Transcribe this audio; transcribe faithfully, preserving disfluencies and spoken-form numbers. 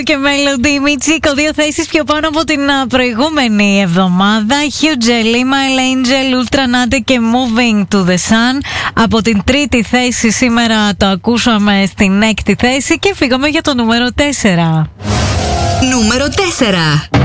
Και Melody Μιτσίκο, δύο θέσεις πιο πάνω από την α, προηγούμενη εβδομάδα. Huge, Lima, Angel, Ultra Nade και Moving to the Sun. Από την τρίτη θέση σήμερα το ακούσαμε στην έκτη θέση και φύγαμε για το νούμερο τέσσερα. Νούμερο τέσσερα.